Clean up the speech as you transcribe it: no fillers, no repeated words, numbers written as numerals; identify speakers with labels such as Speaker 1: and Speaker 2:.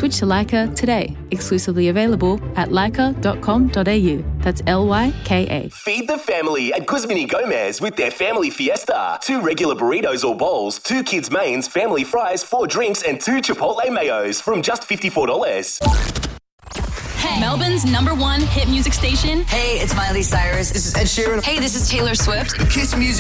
Speaker 1: Switch to Leica today. Exclusively available at leica.com.au. That's LYKA.
Speaker 2: Feed the family at Guzman y Gomez with their family fiesta. 2 regular burritos or bowls, 2 kids' mains, family fries, 4 drinks, and 2 Chipotle mayos from just $54.
Speaker 3: Hey, Melbourne's #1 hit music station.
Speaker 4: Hey, it's Miley Cyrus.
Speaker 5: This is Ed Sheeran.
Speaker 4: Hey, this is Taylor Swift.
Speaker 5: Kiss Music.